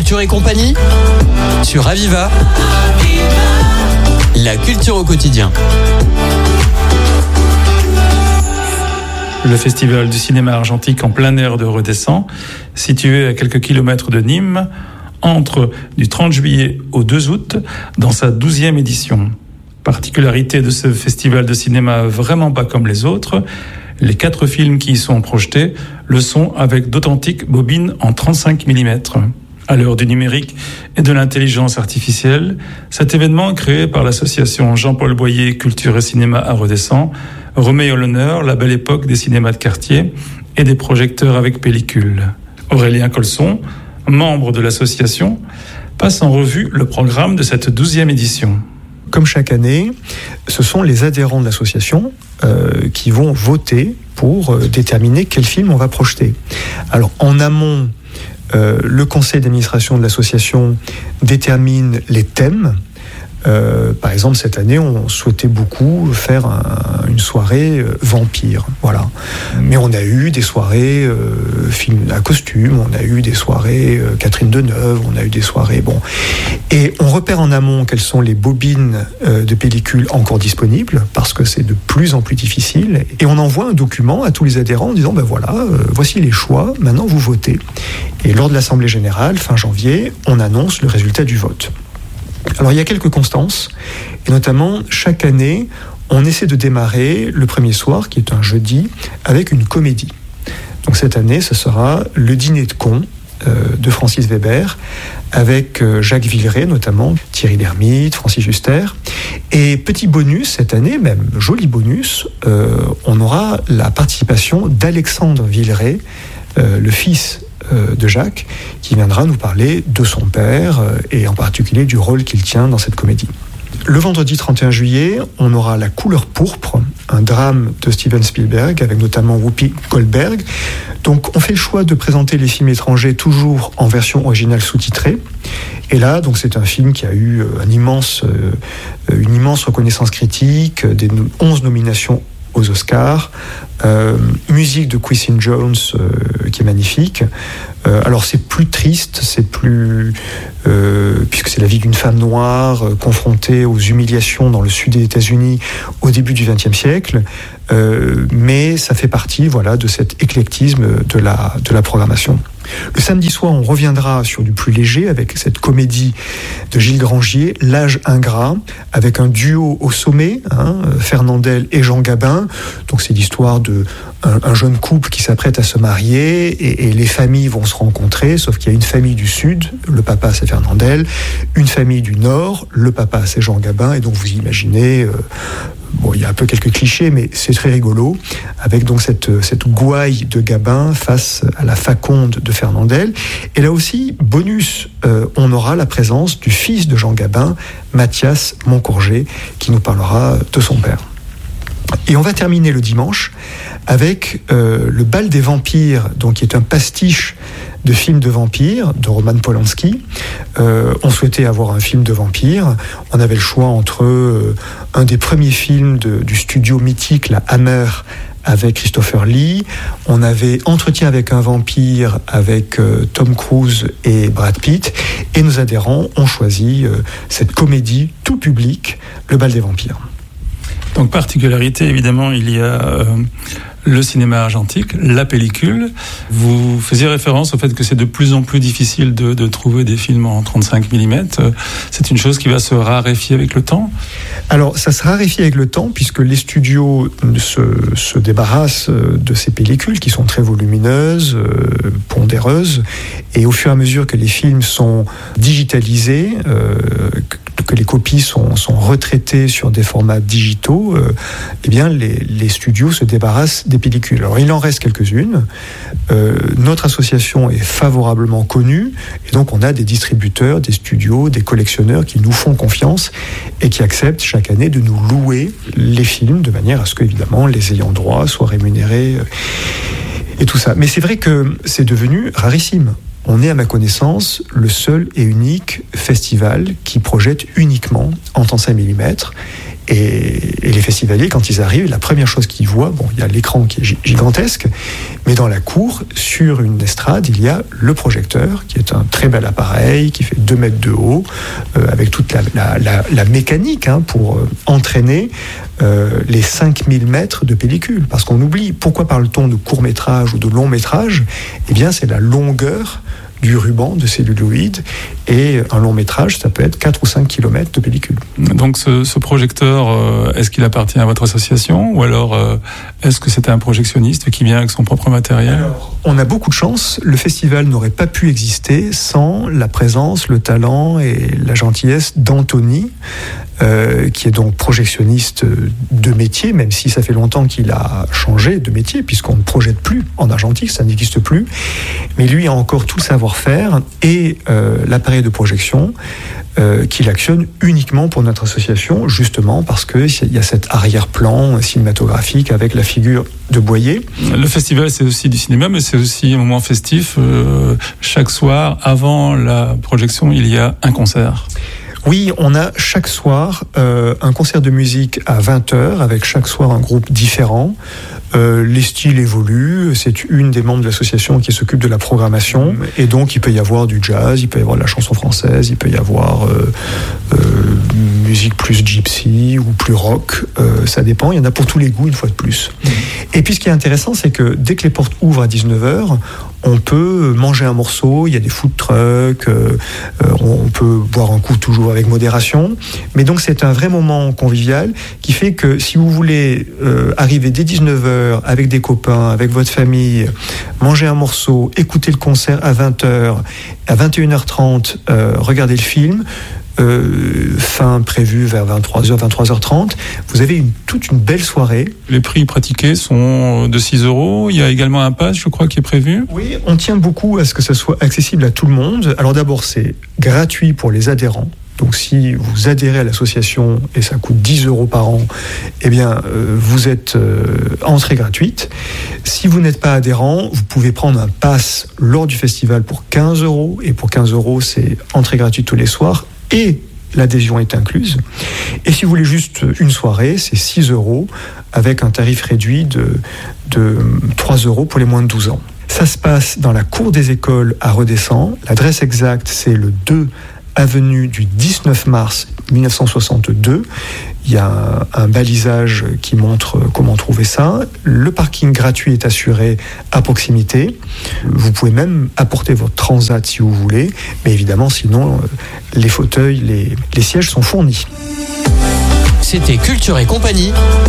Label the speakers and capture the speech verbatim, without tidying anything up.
Speaker 1: Culture et compagnie sur Aviva. La culture au quotidien.
Speaker 2: Le festival du cinéma argentique en plein air de Redescend, situé à quelques kilomètres de Nîmes, entre du trente juillet au deux août dans sa douzième édition. Particularité de ce festival de cinéma vraiment pas comme les autres, les quatre films qui y sont projetés le sont avec d'authentiques bobines en trente-cinq millimètres. À l'heure du numérique et de l'intelligence artificielle, cet événement créé par l'association Jean-Paul Boyer Culture et Cinéma à Redescend remet à l'honneur la belle époque des cinémas de quartier et des projecteurs avec pellicule. Aurélien Colson, membre de l'association, passe en revue le programme de cette douzième édition.
Speaker 3: Comme chaque année, ce sont les adhérents de l'association euh, qui vont voter pour euh, déterminer quel film on va projeter. Alors en amont, euh, le conseil d'administration de l'association détermine les thèmes. Euh, par exemple, cette année, on souhaitait beaucoup faire un, une soirée euh, vampire, voilà. Mais on a eu des soirées euh, films à costume, on a eu des soirées euh, Catherine Deneuve, on a eu des soirées, bon. Et on repère en amont quelles sont les bobines euh, de pellicule encore disponibles, parce que c'est de plus en plus difficile. Et on envoie un document à tous les adhérents en disant, ben voilà, euh, voici les choix, maintenant vous votez. Et lors de l'Assemblée générale, fin janvier, on annonce le résultat du vote. Alors il y a quelques constances, et notamment chaque année, on essaie de démarrer le premier soir, qui est un jeudi, avec une comédie. Donc cette année, ce sera Le Dîner de cons euh, de Francis Weber, avec euh, Jacques Villeray notamment, Thierry Lhermitte, Francis Huster. Et petit bonus, cette année, même joli bonus, euh, on aura la participation d'Alexandre Villeray, euh, le fils de Jacques, qui viendra nous parler de son père et en particulier du rôle qu'il tient dans cette comédie. Le vendredi trente et un juillet, on aura La couleur pourpre, un drame de Steven Spielberg avec notamment Whoopi Goldberg. Donc on fait le choix de présenter les films étrangers toujours en version originale sous-titrée. Et là, donc c'est un film qui a eu un immense, une immense reconnaissance critique, des onze nominations aux Oscars, euh, musique de Quincy Jones euh, qui est magnifique. Euh, alors c'est plus triste, c'est plus euh, puisque c'est la vie d'une femme noire euh, confrontée aux humiliations dans le sud des États-Unis au début du vingtième siècle, euh, mais ça fait partie, voilà, de cet éclectisme de la de la programmation. Le samedi soir, on reviendra sur du plus léger avec cette comédie de Gilles Grangier, L'âge ingrat, avec un duo au sommet, hein, Fernandel et Jean Gabin. Donc c'est l'histoire de un, un jeune couple qui s'apprête à se marier et, et les familles vont se rencontrer, sauf qu'il y a une famille du sud, le papa c'est Fernandel, une famille du nord, le papa c'est Jean Gabin, et donc vous imaginez... Euh, Bon, il y a un peu quelques clichés, mais c'est très rigolo, avec donc cette, cette gouaille de Gabin face à la faconde de Fernandel. Et là aussi, bonus, euh, on aura la présence du fils de Jean Gabin, Mathias Moncourget, qui nous parlera de son père. Et on va terminer le dimanche avec euh, le Bal des vampires, donc qui est un pastiche de films de vampires de Roman Polanski. Euh, on souhaitait avoir un film de vampires. On avait le choix entre euh, un des premiers films de, du studio mythique, la Hammer, avec Christopher Lee. On avait Entretien avec un vampire avec euh, Tom Cruise et Brad Pitt. Et nos adhérents ont choisi euh, cette comédie tout public, Le Bal des vampires.
Speaker 2: Donc, particularité, évidemment, il y a euh, le cinéma argentique, la pellicule. Vous faisiez référence au fait que c'est de plus en plus difficile de, de trouver des films en trente-cinq millimètres. C'est une chose qui va se raréfier avec le temps ?
Speaker 3: Alors, ça se raréfie avec le temps, puisque les studios se, se débarrassent de ces pellicules qui sont très volumineuses, euh, pondéreuses, et au fur et à mesure que les films sont digitalisés, euh, que les copies sont, sont retraitées sur des formats digitaux, euh, eh bien les, les studios se débarrassent des pellicules. Alors il en reste quelques-unes. Euh, notre association est favorablement connue, et donc on a des distributeurs, des studios, des collectionneurs qui nous font confiance et qui acceptent chaque année de nous louer les films de manière à ce que, évidemment, les ayants droit soient rémunérés euh, et tout ça. Mais c'est vrai que c'est devenu rarissime. On est, à ma connaissance, le seul et unique festival qui projette uniquement en trente-cinq millimètres. Et, et les festivaliers, quand ils arrivent, la première chose qu'ils voient, bon, il y a l'écran qui est gigantesque, mais dans la cour, sur une estrade, il y a le projecteur, qui est un très bel appareil, qui fait deux mètres de haut, euh, avec toute la, la, la, la mécanique hein, pour euh, entraîner euh, les cinq mille mètres de pellicule. Parce qu'on oublie, pourquoi parle-t-on de court-métrage ou de long-métrage ? Eh bien, c'est la longueur du ruban de celluloïd, et un long métrage, ça peut être quatre ou cinq kilomètres de pellicule.
Speaker 2: Donc ce, ce projecteur, euh, est-ce qu'il appartient à votre association, ou alors euh, est-ce que c'est un projectionniste qui vient avec son propre matériel ?
Speaker 3: Alors, on a beaucoup de chance, le festival n'aurait pas pu exister sans la présence, le talent et la gentillesse d'Anthony, euh, qui est donc projectionniste de métier, même si ça fait longtemps qu'il a changé de métier, puisqu'on ne projette plus en argentique, ça n'existe plus, mais lui a encore tout le savoir-faire et euh, l'appareil de projection euh, qu'il actionne uniquement pour notre association, justement parce qu'il y a cet arrière-plan cinématographique avec la figure de Boyer.
Speaker 2: Le festival, c'est aussi du cinéma, mais c'est aussi un moment festif. Euh, chaque soir, avant la projection, il y a un concert.
Speaker 3: Oui, on a chaque soir euh, un concert de musique à vingt heures, avec chaque soir un groupe différent. Euh, les styles évoluent, c'est une des membres de l'association qui s'occupe de la programmation, et donc il peut y avoir du jazz, il peut y avoir de la chanson française, il peut y avoir euh, euh, musique plus gypsy ou plus rock, euh, ça dépend, il y en a pour tous les goûts une fois de plus. Et puis ce qui est intéressant, c'est que dès que les portes ouvrent à dix-neuf heures, on peut manger un morceau, il y a des food trucks, euh, on peut boire un coup toujours avec modération, mais donc c'est un vrai moment convivial qui fait que si vous voulez euh, arriver dès dix-neuf heures avec des copains, avec votre famille, manger un morceau, écouter le concert à vingt heures, à vingt et une heures trente, euh, regarder le film, Euh, fin prévue vers vingt-trois heures, vingt-trois heures trente, vous avez une, toute une belle soirée.
Speaker 2: Les prix pratiqués sont de six euros. Il y a également un pass, je crois, qui est prévu.
Speaker 3: Oui, on tient beaucoup à ce que ça soit accessible à tout le monde. Alors d'abord, c'est gratuit pour les adhérents. Donc si vous adhérez à l'association et ça coûte dix euros par an, eh bien euh, vous êtes euh, entrée gratuite. Si vous n'êtes pas adhérent, vous pouvez prendre un pass lors du festival pour quinze euros, et pour quinze euros, c'est entrée gratuite tous les soirs et l'adhésion est incluse. Et si vous voulez juste une soirée, c'est six euros avec un tarif réduit de, de trois euros pour les moins de douze ans. Ça se passe dans la cour des écoles à Redescend. L'adresse exacte, c'est le deux avenue du dix-neuf mars mille neuf cent soixante-deux. Il y a un, un balisage qui montre comment trouver ça. Le parking gratuit est assuré à proximité. Vous pouvez même apporter votre transat si vous voulez, mais évidemment, sinon, les fauteuils, les, les sièges sont fournis.
Speaker 1: C'était Culture et Compagnie.